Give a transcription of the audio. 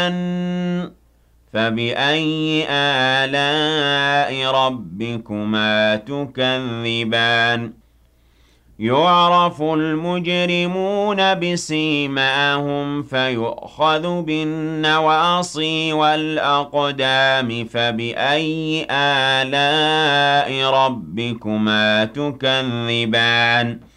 الجَنَّ فَبِأَيِّ آلَاءِ رَبِّكُمَا تُكَذِّبَانِ يُعْرَفُ الْمُجْرِمُونَ بِسِيمَاهُمْ فَيُؤْخَذُ بِالنَّوَاصِي وَالْأَقْدَامِ فَبِأَيِّ آلَاءِ رَبِّكُمَا تُكَذِّبَانِ